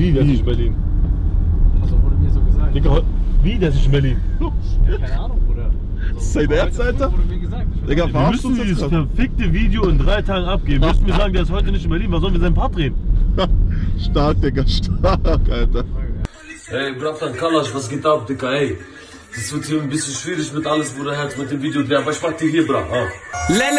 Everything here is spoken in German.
Wie, der ist nicht in Berlin? Also wurde mir so gesagt. Digga, wie, der ist nicht in Berlin? Ja, keine Ahnung, Bruder. Das ist sein Ernst, Alter? Wurde mir gesagt. Digga, Wir verarschst du müssen uns jetzt dieses gerade? verfickte Video in 3 Tagen abgeben. Wir müssen mir sagen, der ist heute nicht in Berlin. Was sollen wir seinen Part drehen? Stark, Digga, stark, Alter. Ey, Bratan Kalash, was geht ab, Digga, ey? Das wird hier ein bisschen schwierig mit alles, Bruder, Herz, mit dem Video drehen, aber ich mach dir hier, Bra.